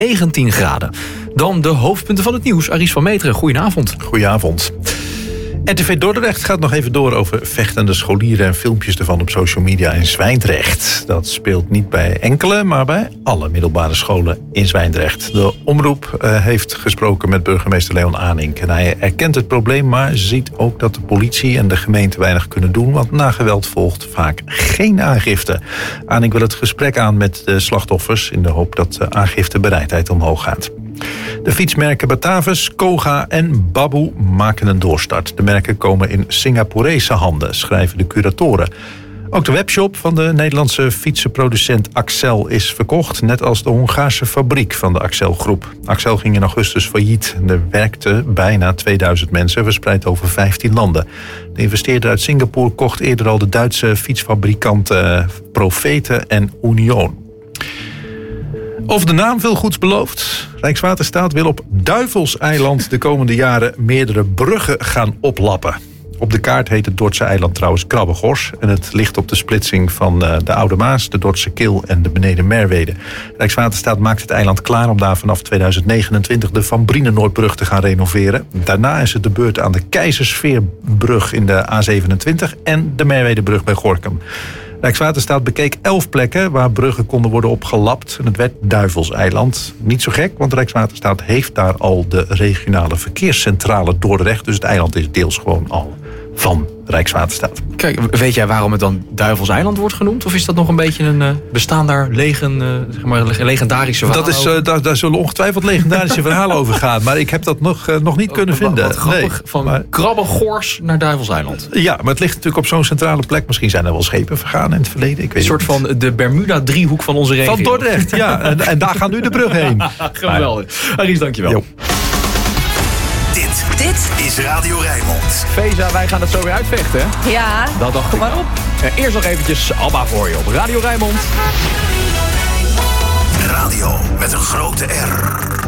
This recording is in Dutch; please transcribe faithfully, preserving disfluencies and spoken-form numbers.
negentien graden. Dan de hoofdpunten van het nieuws. Aries van Meteren, goedenavond. Goedenavond. R T V Dordrecht gaat nog even door over vechtende scholieren en filmpjes ervan op social media in Zwijndrecht. Dat speelt niet bij enkele, maar bij alle middelbare scholen in Zwijndrecht. De omroep uh, heeft gesproken met burgemeester Leon Aanink. En hij erkent het probleem, maar ziet ook dat de politie en de gemeente weinig kunnen doen, want na geweld volgt vaak geen aangifte. Aanink wil het gesprek aan met de slachtoffers in de hoop dat de aangiftebereidheid omhoog gaat. De fietsmerken Batavus, Koga en Babu maken een doorstart. De merken komen in Singaporese handen, schrijven de curatoren. Ook de webshop van de Nederlandse fietsenproducent Accel is verkocht, net als de Hongaarse fabriek van de Accel Groep. Accel ging in augustus failliet. Er werkten bijna tweeduizend mensen, verspreid over vijftien landen. De investeerder uit Singapore kocht eerder al de Duitse fietsfabrikanten Profete en Union. Of de naam veel goeds belooft. Rijkswaterstaat wil op Duivelseiland de komende jaren meerdere bruggen gaan oplappen. Op de kaart heet het Dordtse eiland trouwens Krabbegors. En het ligt op de splitsing van de Oude Maas, de Dordtse Kil en de Beneden Merwede. Rijkswaterstaat maakt het eiland klaar om daar vanaf tweeduizend negenentwintig de Van Brienenoordbrug te gaan renoveren. Daarna is het de beurt aan de Keizersveerbrug in de A zevenentwintig en de Merwedebrug bij Gorinchem. Rijkswaterstaat bekeek elf plekken waar bruggen konden worden opgelapt. En het werd Duivelseiland. Niet zo gek, want Rijkswaterstaat heeft daar al de regionale verkeerscentrale Dordrecht. Dus het eiland is deels gewoon al van Rijkswaterstaat. Kijk, weet jij waarom het dan Duivelseiland wordt genoemd? Of is dat nog een beetje een uh, bestaan daar legen, uh, zeg maar, legendarische verhaal? Dat is, uh, daar, daar zullen ongetwijfeld legendarische verhalen over gaan. Maar ik heb dat nog, uh, nog niet kunnen wat, vinden. Wat grappig, nee, van maar... Krabbegors naar Duivelseiland. Ja, maar het ligt natuurlijk op zo'n centrale plek. Misschien zijn er wel schepen vergaan in het verleden. Ik weet een soort van de Bermuda-driehoek van onze regio. Van Dordrecht, ja. En, en daar gaat nu de brug heen. Geweldig. Aries, dankjewel. Jo. Dit, dit is Radio Rijnmond. Feza, wij gaan het zo weer uitvechten. Ja, dat dacht kom maar op. Uh, eerst nog eventjes Abba voor je op Radio Rijnmond. Radio met een grote R.